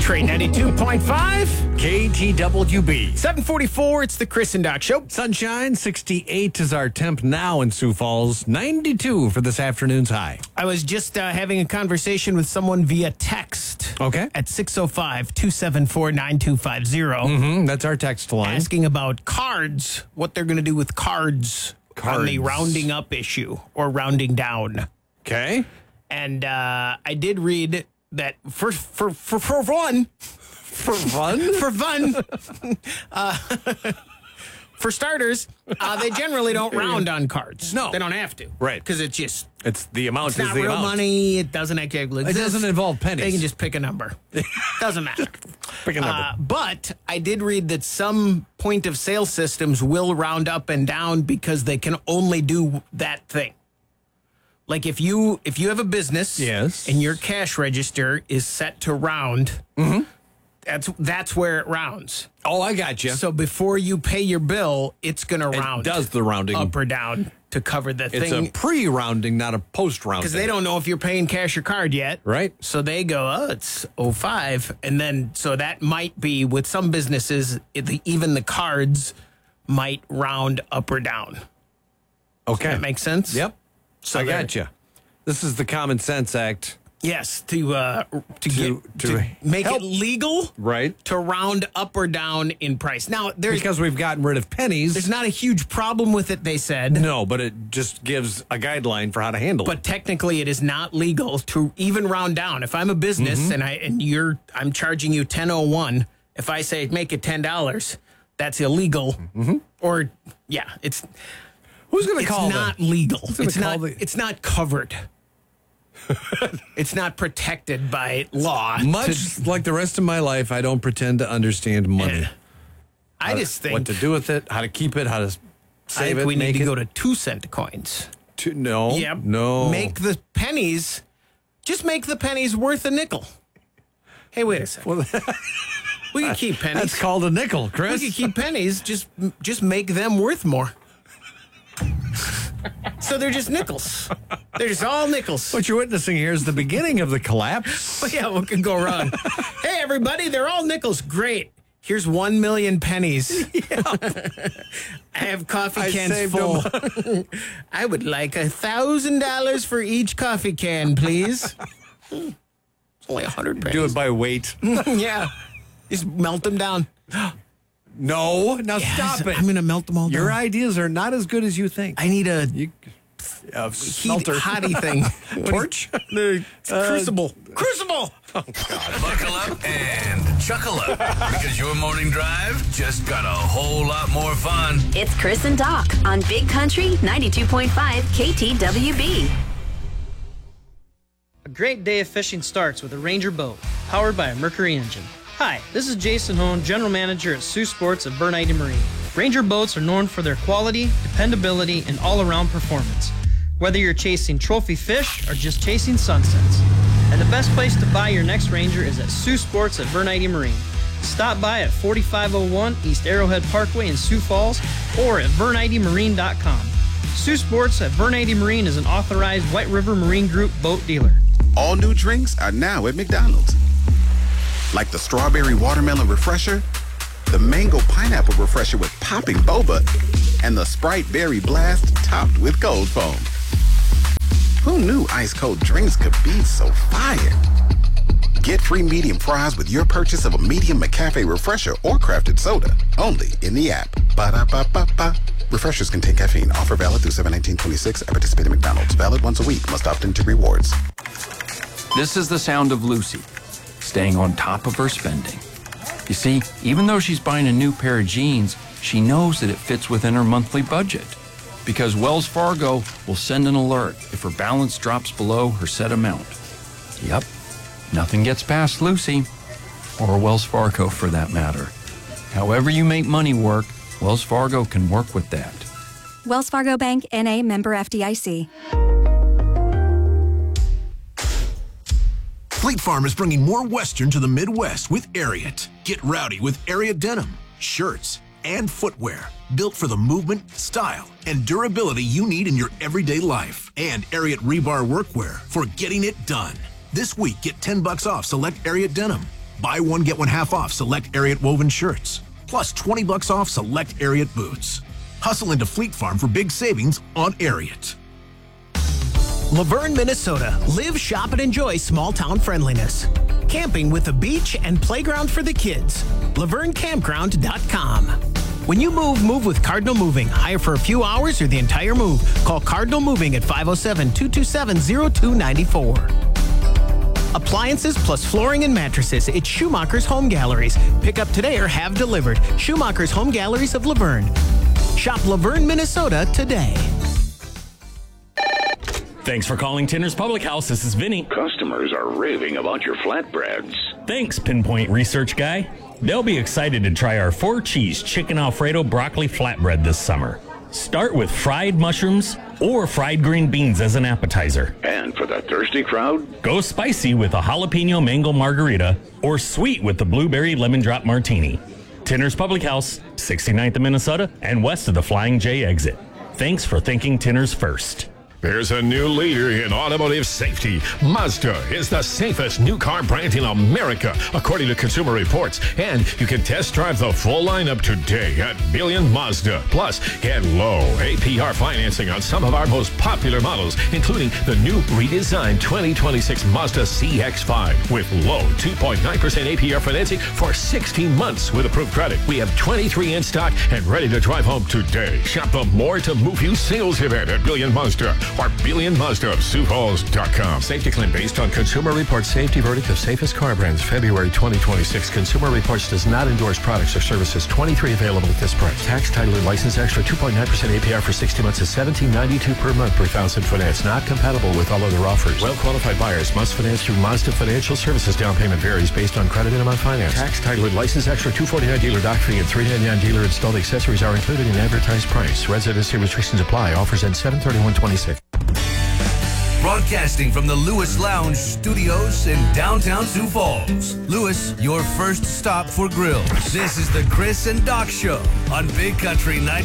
Trade 92.5. KTWB. 744, it's the Chris and Doc Show. Sunshine, 68 is our temp now in Sioux Falls. 92 for this afternoon's high. I was just having a conversation with someone via text. Okay. At 605-274-9250. That's our text line. Asking about cards, what they're going to do with cards on the rounding up issue or rounding down. Okay. And I did read that for fun, for starters, they generally don't round on cards. No. They don't have to. Right. Because it's just, It's the amount it's is not the real amount. money. It doesn't actually exist. It doesn't involve pennies. They can just pick a number. Doesn't matter. Pick a number. But I did read that some point of sale systems will round up and down because they can only do that thing. Like if you have a business, Yes. and your cash register is set to round, that's where it rounds. Oh, I got you. So before you pay your bill, it's going to It round. does the rounding. Up or down to cover the It's thing. a pre-rounding, not a post-rounding. Because they don't know if you're paying cash or card yet. Right. So they go, oh, it's 05. And then, so that might be, with some businesses, even the cards might round up or down. Okay. That makes sense? Yep. So I they're- got you. This is the Common Sense Act. Yes, to make help. it legal Right. to round up or down in price. Now, there's Because we've gotten rid of pennies. not a huge problem with it, they said. No, but it just gives a guideline for how to handle it. But technically, it is not legal to even round down. If I'm a business and I'm charging you $10.01, if I say make it $10, that's illegal. Or it's Who's going to call not legal. gonna call It's not covered. It's not protected by law. Much like the rest of my life, I don't pretend to understand money. I just think what to do with it, how to keep it, how to save it. we need make to it go to 2-cent coins. No, Yep. no. Make the pennies worth a nickel. Hey, wait a second. We could keep pennies. That's called a nickel, Chris. We could keep pennies. Just make them worth more. So they're just nickels. They're just all nickels. What you're witnessing here is the beginning of the collapse. But yeah, what could go wrong? Hey, everybody, they're all nickels. Great. Here's 1 million pennies. I have coffee cans saved full. I would like $1,000 for each coffee can, please. It's only 100 pennies. Do it by weight. Yeah. Just melt them down. No, now stop it. I'm going to melt them all down. Your ideas are not as good as you think. I need a Smelter. hottie thing. Torch? Crucible. Crucible! Buckle up and chuckle up because your morning drive just got a whole lot more fun. It's Chris and Doc on Big Country 92.5 KTWB. A great day of fishing starts with a Ranger boat, powered by a Mercury engine. Hi, this is Jason Hone, General Manager at Sioux Sports at Bernite Marine. Ranger boats are known for their quality, dependability, and all-around performance. Whether you're chasing trophy fish or just chasing sunsets. And the best place to buy your next Ranger is at Sioux Sports at Bernite Marine. Stop by at 4501 East Arrowhead Parkway in Sioux Falls or at VerniteMarine.com. Sioux Sports at Bernite Marine is an authorized White River Marine Group boat dealer. All new drinks are now at McDonald's. Like the strawberry watermelon refresher, the mango pineapple refresher with popping boba, and the Sprite berry blast topped with cold foam. Who knew ice cold drinks could be so fire? Get free medium fries with your purchase of a medium McCafe refresher or crafted soda. Only in the app. Ba-da-ba-ba-ba. Refreshers contain caffeine. Offer valid through 7/19/26 at participating McDonald's. Valid once a week. Must opt into rewards. This is the sound of Lucy, staying on top of her spending. You see, even though she's buying a new pair of jeans, she knows that it fits within her monthly budget. Because Wells Fargo will send an alert if her balance drops below her set amount. Yep, nothing gets past Lucy, or Wells Fargo for that matter. However you make money work, Wells Fargo can work with that. Wells Fargo Bank, N.A., member FDIC. Fleet Farm is bringing more Western to the Midwest with Ariat. Get rowdy with Ariat denim, shirts, and footwear built for the movement, style, and durability you need in your everyday life. And Ariat rebar workwear for getting it done. This week, get $10 off select Ariat denim. Buy one, get one half off select Ariat woven shirts. Plus $20 off select Ariat boots. Hustle into Fleet Farm for big savings on Ariat. Laverne, Minnesota. Live, shop, and enjoy small-town friendliness. Camping with a beach and playground for the kids. LaverneCampground.com. When you move with Cardinal Moving. Hire for a few hours or the entire move. Call Cardinal Moving at 507-227-0294. Appliances plus flooring and mattresses. It's Schumacher's Home Galleries. Pick up today or have delivered. Schumacher's Home Galleries of Laverne. Shop Laverne, Minnesota today. Thanks for calling Tinner's Public House. This is Vinny. Customers are raving about your flatbreads. Thanks, Pinpoint Research Guy. They'll be excited to try our 4-cheese chicken Alfredo broccoli flatbread this summer. Start with fried mushrooms or fried green beans as an appetizer. And for the thirsty crowd, go spicy with a jalapeno mango margarita or sweet with the blueberry lemon drop martini. Tinner's Public House, 69th of Minnesota and west of the Flying J exit. Thanks for thinking Tinner's first. There's a new leader in automotive safety. Mazda is the safest new car brand in America, according to Consumer Reports. And you can test drive the full lineup today at Billion Mazda. Plus, get low APR financing on some of our most popular models, including the new redesigned 2026 Mazda CX-5 with low 2.9% APR financing for 16 months with approved credit. We have 23 in stock and ready to drive home today. Shop the More to Move You sales event at Billion Mazda. Or Billion Mazda of SiouxFalls.com. Safety claim based on Consumer Reports safety verdict of safest car brands, February 2026. Consumer Reports does not endorse products or services. 23 available at this price. Tax, title, and license extra 2.9% APR for 60 months is $17.92 per month per thousand finance. Not compatible with all other offers. Well-qualified buyers must finance through Mazda Financial Services. Down payment varies based on credit and amount financed. Tax, title, and license extra $249 dealer dock fee and $399 dealer installed accessories are included in advertised price. Residency restrictions apply. Offers end 7/31/26. Broadcasting from the Lewis Lounge Studios in downtown Sioux Falls. Lewis, your first stop for grills. This is the Chris and Doc Show on Big Country 90.